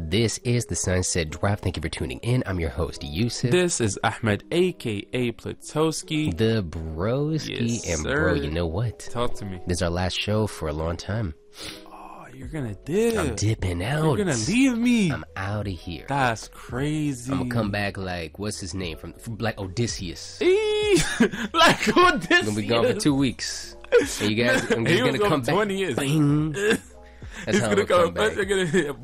This is the Sunset Drive. Thank you for tuning in. I'm your host, Yusuf. This is Ahmed, a.k.a. Platoski. The broski. Yes, and sir. bro, you know what? Talk to me. This is our last show for a long time. Oh, you're gonna dip. I'm dipping out. You're gonna leave me. I'm out of here. That's crazy. I'm gonna come back like, what's his name? From like Odysseus. Like Odysseus. I'm gonna be gone for 2 weeks. And you guys, I'm just gonna come back. 20 years. Bing. That's He's how gonna I'm gonna come come back. back.